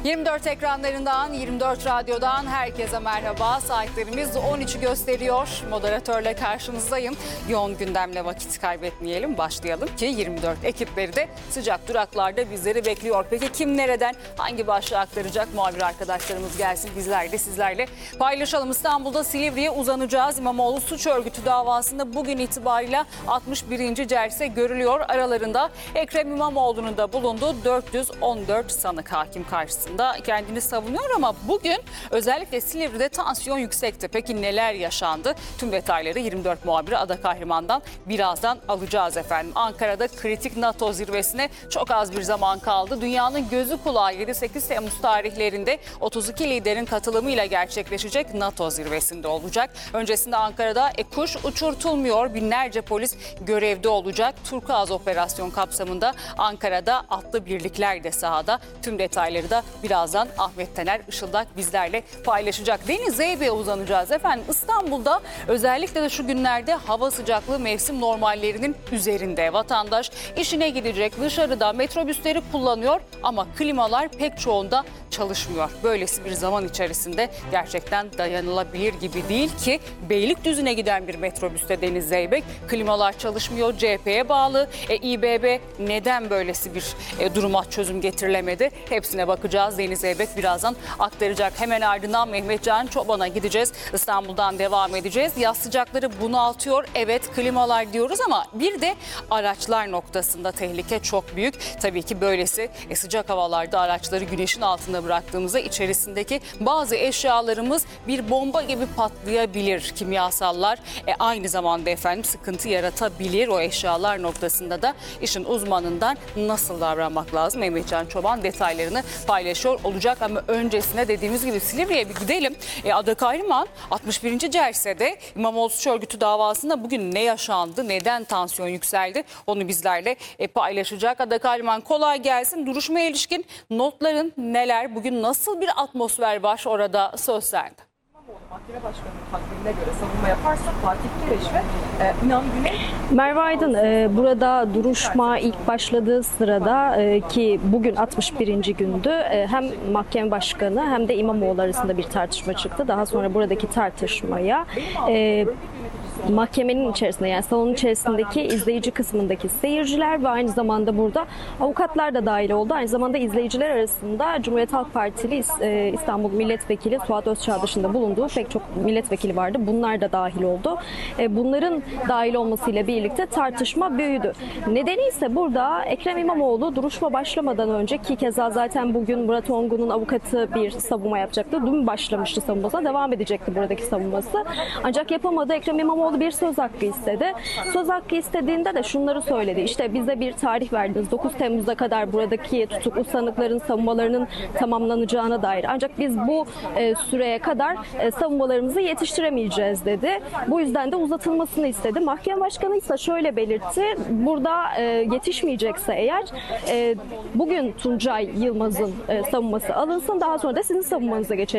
24 ekranlarından, 24 radyodan herkese merhaba. Saatlerimiz 13'ü gösteriyor. Moderatörle karşınızdayım. Yoğun gündemle vakit kaybetmeyelim. Başlayalım ki 24 ekipleri de sıcak duraklarda bizleri bekliyor. Peki kim nereden, hangi başlığı aktaracak? Muhabir arkadaşlarımız gelsin. Bizler de sizlerle paylaşalım. İstanbul'da Silivri'ye uzanacağız. İmamoğlu suç örgütü davasında bugün itibariyle 61. celse görülüyor. Aralarında Ekrem İmamoğlu'nun da bulunduğu 414 sanık hakim karşısında kendini savunuyor ama bugün özellikle Silivri'de tansiyon yüksekti. Peki neler yaşandı? Tüm detayları 24 muhabiri Ada Kahraman'dan birazdan alacağız efendim. Ankara'da kritik NATO zirvesine çok az bir zaman kaldı. Dünyanın gözü kulağı 7-8 Temmuz tarihlerinde 32 liderin katılımıyla gerçekleşecek NATO zirvesinde olacak. Öncesinde Ankara'da kuş uçurtulmuyor. Binlerce polis görevde olacak. Turkuaz operasyon kapsamında Ankara'da atlı birlikler de sahada. Tüm detayları da birazdan Ahmet Taner Işıldak bizlerle paylaşacak. Deniz Zeybe'ye uzanacağız efendim. İstanbul'da özellikle de şu günlerde hava sıcaklığı mevsim normallerinin üzerinde. Vatandaş işine gidecek, dışarıda metrobüsleri kullanıyor ama klimalar pek çoğunda çalışmıyor. Böylesi bir zaman içerisinde gerçekten dayanılabilir gibi değil ki Beylikdüzü'ne giden bir metrobüste Deniz Zeybek klimalar çalışmıyor, CHP'ye bağlı. İBB neden böylesi bir duruma çözüm getirilemedi? Hepsine bakacağız. Deniz Zeybek birazdan aktaracak. Hemen ardından Mehmet Can Çoban'a gideceğiz. İstanbul'dan devam edeceğiz. Yaz sıcakları bunaltıyor. Evet, klimalar diyoruz ama bir de araçlar noktasında tehlike çok büyük. Tabii ki böylesi sıcak havalarda araçları güneşin altında bıraktığımızda içerisindeki bazı eşyalarımız bir bomba gibi patlayabilir. Kimyasallar aynı zamanda efendim sıkıntı yaratabilir. O eşyalar noktasında da işin uzmanından nasıl davranmak lazım? Mehmet Can Çoban detaylarını paylaşıyor olacak ama öncesine dediğimiz gibi Silivri'ye bir gidelim. Ada Kahraman 61. celsede İmamoğlu suç örgütü davasında bugün ne yaşandı? Neden tansiyon yükseldi? Onu bizlerle paylaşacak. Ada Kahraman kolay gelsin. Duruşmaya ilişkin notların neler? Bugün nasıl bir atmosfer var orada? Söz sende. Mahkeme Başkanı'nın takdirine göre savunma yaparsa Fatih Kireç ve İnan Güney. Merve Aydın, burada duruşma ilk başladığı sırada ki bugün 61. gündü, hem mahkeme başkanı hem de İmamoğlu arasında bir tartışma çıktı. Daha sonra buradaki tartışmaya mahkemenin içerisinde, yani salonun içerisindeki izleyici kısmındaki seyirciler ve aynı zamanda burada avukatlar da dahil oldu. Aynı zamanda izleyiciler arasında Cumhuriyet Halk Partili İstanbul Milletvekili Suat Özçağ dışında bulunduğu pek çok milletvekili vardı. Bunlar da dahil oldu. Bunların dahil olmasıyla birlikte tartışma büyüdü. Nedeni ise burada Ekrem İmamoğlu duruşma başlamadan önce, ki keza zaten bugün Murat Ongun'un avukatı bir savunma yapacaktı. Dün başlamıştı savunmasına, devam edecekti buradaki savunması. Ancak yapamadı. Ekrem İmamoğlu bir söz hakkı istedi. Söz hakkı istediğinde de şunları söyledi. İşte bize bir tarih verdiniz. 9 Temmuz'a kadar buradaki tutuklu sanıkların savunmalarının tamamlanacağına dair. Ancak biz bu süreye kadar savunmalarımızı yetiştiremeyeceğiz dedi. Bu yüzden de uzatılmasını istedi. Mahkeme Başkanı ise şöyle belirtti. Burada yetişmeyecekse eğer bugün Tuncay Yılmaz'ın savunması alınsın. Daha sonra da sizin savunmanıza geçelim